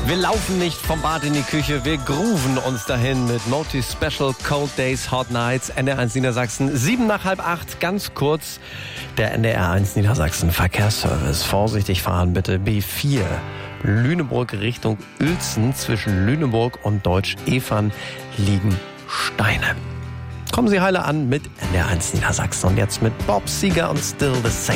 Wir laufen nicht vom Bad in die Küche, wir grooven uns dahin mit Moti Special Cold Days, Hot Nights, NDR1 Niedersachsen, 7:30, ganz kurz, der NDR1 Niedersachsen Verkehrsservice. Vorsichtig fahren bitte, B4, Lüneburg Richtung Uelzen, zwischen Lüneburg und Deutsch-Evern liegen Steine. Kommen Sie heile an mit NDR1 Niedersachsen und jetzt mit Bob Seger und Still the Same.